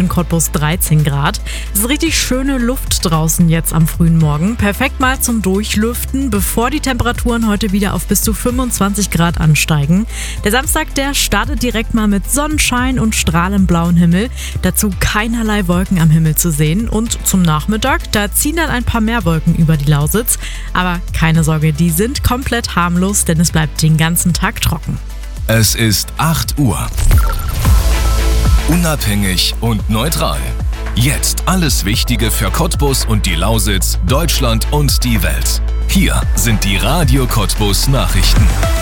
in Cottbus 13 Grad. Es ist richtig schöne Luft draußen jetzt am frühen Morgen. Perfekt mal zum Durchlüften, bevor die Temperaturen heute wieder auf bis zu 25 Grad ansteigen. Der Samstag, der startet direkt mal mit Sonnenschein und strahlend blauen Himmel. Dazu keinerlei Wolken am Himmel zu sehen. Und zum Nachmittag, da ziehen dann ein paar mehr Wolken über die Lausitz. Aber keine Sorge, die sind komplett harmlos, denn es bleibt den ganzen Tag trocken. Es ist 8 Uhr. Unabhängig und neutral. Jetzt alles Wichtige für Cottbus und die Lausitz, Deutschland und die Welt. Hier sind die Radio Cottbus Nachrichten.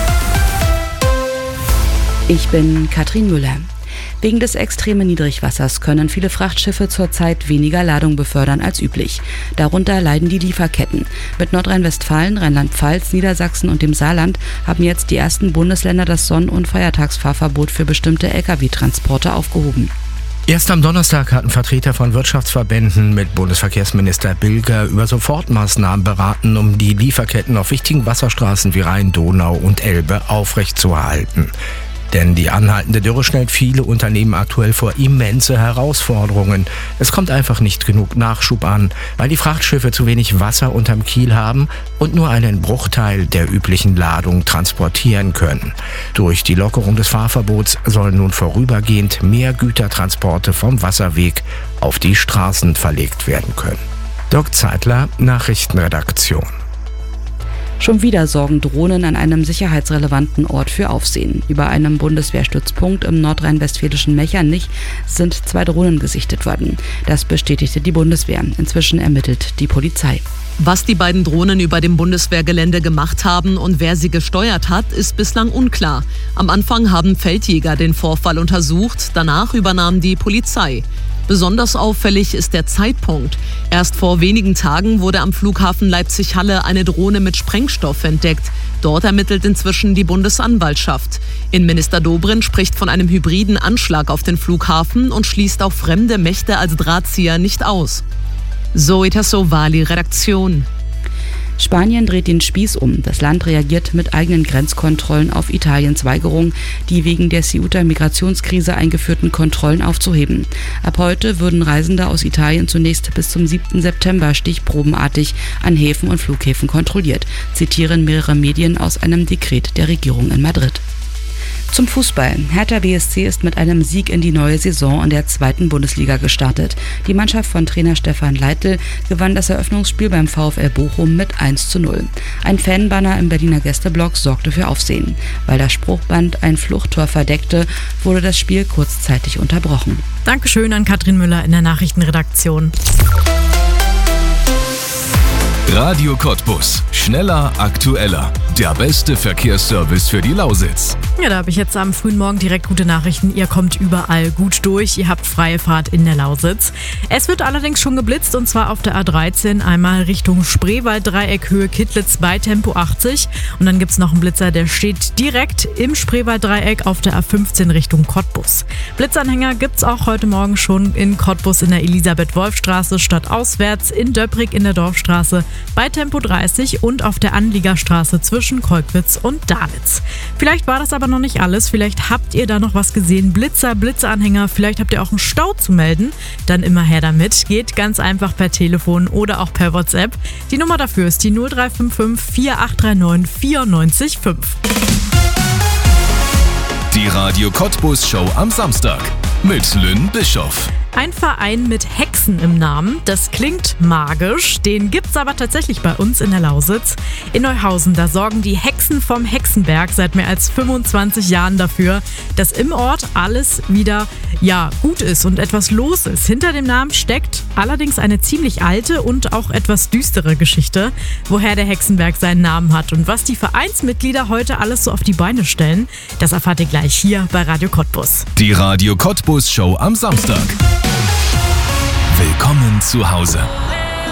Ich bin Katrin Müller. Wegen des extremen Niedrigwassers können viele Frachtschiffe zurzeit weniger Ladung befördern als üblich. Darunter leiden die Lieferketten. Mit Nordrhein-Westfalen, Rheinland-Pfalz, Niedersachsen und dem Saarland haben jetzt die ersten Bundesländer das Sonn- und Feiertagsfahrverbot für bestimmte Lkw-Transporte aufgehoben. Erst am Donnerstag hatten Vertreter von Wirtschaftsverbänden mit Bundesverkehrsminister Bilger über Sofortmaßnahmen beraten, um die Lieferketten auf wichtigen Wasserstraßen wie Rhein, Donau und Elbe aufrechtzuerhalten. Denn die anhaltende Dürre stellt viele Unternehmen aktuell vor immense Herausforderungen. Es kommt einfach nicht genug Nachschub an, weil die Frachtschiffe zu wenig Wasser unterm Kiel haben und nur einen Bruchteil der üblichen Ladung transportieren können. Durch die Lockerung des Fahrverbots sollen nun vorübergehend mehr Gütertransporte vom Wasserweg auf die Straßen verlegt werden können. Dirk Zeitler, Nachrichtenredaktion. Schon wieder sorgen Drohnen an einem sicherheitsrelevanten Ort für Aufsehen. Über einem Bundeswehrstützpunkt im nordrhein-westfälischen Mechernich sind 2 Drohnen gesichtet worden. Das bestätigte die Bundeswehr. Inzwischen ermittelt die Polizei. Was die beiden Drohnen über dem Bundeswehrgelände gemacht haben und wer sie gesteuert hat, ist bislang unklar. Am Anfang haben Feldjäger den Vorfall untersucht, danach übernahm die Polizei. Besonders auffällig ist der Zeitpunkt. Erst vor wenigen Tagen wurde am Flughafen Leipzig-Halle eine Drohne mit Sprengstoff entdeckt. Dort ermittelt inzwischen die Bundesanwaltschaft. Innenminister Dobrindt spricht von einem hybriden Anschlag auf den Flughafen und schließt auch fremde Mächte als Drahtzieher nicht aus. Zoe Tassovali, Redaktion. Spanien dreht den Spieß um. Das Land reagiert mit eigenen Grenzkontrollen auf Italiens Weigerung, die wegen der Ceuta-Migrationskrise eingeführten Kontrollen aufzuheben. Ab heute würden Reisende aus Italien zunächst bis zum 7. September stichprobenartig an Häfen und Flughäfen kontrolliert, zitieren mehrere Medien aus einem Dekret der Regierung in Madrid. Zum Fußball. Hertha BSC ist mit einem Sieg in die neue Saison in der 2. Bundesliga gestartet. Die Mannschaft von Trainer Stefan Leitl gewann das Eröffnungsspiel beim VfL Bochum mit 1:0. Ein Fanbanner im Berliner Gästeblock sorgte für Aufsehen. Weil das Spruchband ein Fluchttor verdeckte, wurde das Spiel kurzzeitig unterbrochen. Dankeschön an Katrin Müller in der Nachrichtenredaktion. Radio Cottbus. Schneller, aktueller. Der beste Verkehrsservice für die Lausitz. Ja, da habe ich jetzt am frühen Morgen direkt gute Nachrichten. Ihr kommt überall gut durch. Ihr habt freie Fahrt in der Lausitz. Es wird allerdings schon geblitzt und zwar auf der A13 einmal Richtung Spreewald-Dreieck Höhe Kittlitz bei Tempo 80. Und dann gibt es noch einen Blitzer, der steht direkt im Spreewald-Dreieck auf der A15 Richtung Cottbus. Blitzanhänger gibt es auch heute Morgen schon in Cottbus in der Elisabeth-Wolf-Straße stadtauswärts, in Döpprig in der Dorfstraße bei Tempo 30 und auf der Anliegerstraße zwischen Kolkwitz und Dalitz. Vielleicht war das aber noch nicht alles. Vielleicht habt ihr da noch was gesehen. Blitzer, Blitzeranhänger. Vielleicht habt ihr auch einen Stau zu melden. Dann immer her damit. Geht ganz einfach per Telefon oder auch per WhatsApp. Die Nummer dafür ist die 0355 4839 94,5. Die Radio Cottbus Show am Samstag mit Lynn Bischoff. Ein Verein mit Hexen im Namen, das klingt magisch, den gibt's aber tatsächlich bei uns in der Lausitz. In Neuhausen, da sorgen die Hexen vom Hexenberg seit mehr als 25 Jahren dafür, dass im Ort alles wieder gut ist und etwas los ist. Hinter dem Namen steckt allerdings eine ziemlich alte und auch etwas düstere Geschichte, woher der Hexenberg seinen Namen hat. Und was die Vereinsmitglieder heute alles so auf die Beine stellen, das erfahrt ihr gleich hier bei Radio Cottbus. Die Radio Cottbus Show am Samstag. Willkommen zu Hause.